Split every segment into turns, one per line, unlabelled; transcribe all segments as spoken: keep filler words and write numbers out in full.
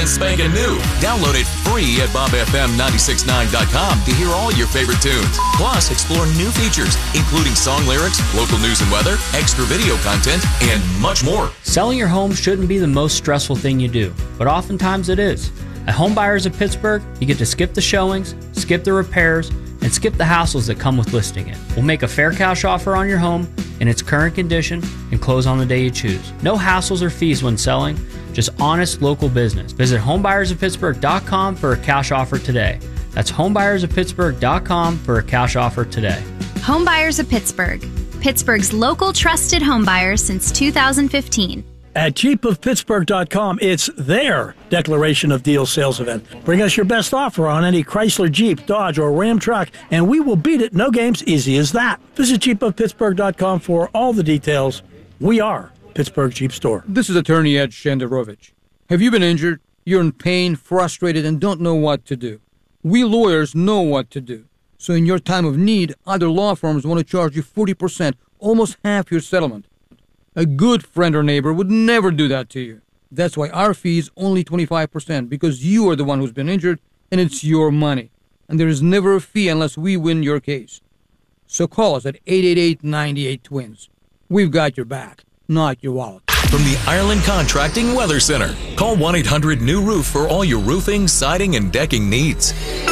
brand spanking new. Download it free at bob f m nine six nine dot com to hear all your favorite tunes. Plus, explore new features, including song lyrics, local news and weather, extra video content, and much more.
Selling your home shouldn't be the most stressful thing you do, but oftentimes it is. At Home Buyers of Pittsburgh, you get to skip the showings, skip the repairs, and skip the hassles that come with listing it. We'll make a fair cash offer on your home in its current condition and close on the day you choose. No hassles or fees when selling, just honest local business. Visit home buyers of pittsburgh dot com for a cash offer today. That's home buyers of pittsburgh dot com for a cash offer today.
Home Buyers of Pittsburgh, Pittsburgh's local trusted home buyers since two thousand fifteen.
At jeep of pittsburgh dot com, it's their declaration of deal sales event. Bring us your best offer on any Chrysler, Jeep, Dodge, or Ram truck, and we will beat it. No games, easy as that. Visit jeep of pittsburgh dot com for all the details. We are Pittsburgh Jeep Store.
This is Attorney Ed Shenderovich. Have you been injured? You're in pain, frustrated, and don't know what to do. We lawyers know what to do. So in your time of need, other law firms want to charge you forty percent, almost half your settlement. A good friend or neighbor would never do that to you. That's why our fee is only twenty-five percent, because you are the one who's been injured, and it's your money. And there is never a fee unless we win your case. So call us at eight eight eight, nine eight, twins. We've got your back, not your wallet.
From the Ireland Contracting Weather Center, call one eight hundred new roof for all your roofing, siding, and decking needs.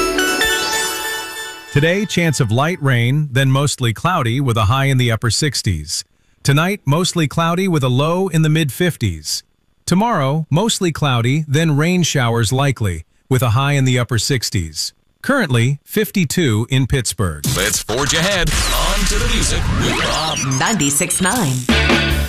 Today, chance of light rain, then mostly cloudy with a high in the upper sixties. Tonight, mostly cloudy with a low in the mid-fifties. Tomorrow, mostly cloudy, then rain showers likely, with a high in the upper sixties. Currently, fifty-two in Pittsburgh.
Let's forge ahead. On to the music with Bob.
ninety-six point nine.